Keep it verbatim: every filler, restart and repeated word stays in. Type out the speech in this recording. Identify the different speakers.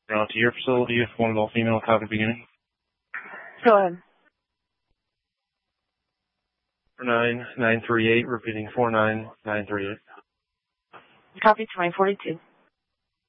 Speaker 1: Now to your facility, if one all female, copy beginning.
Speaker 2: Go ahead.
Speaker 1: four nine nine three eight, repeating four nine nine three eight.
Speaker 2: Copy twenty forty-two.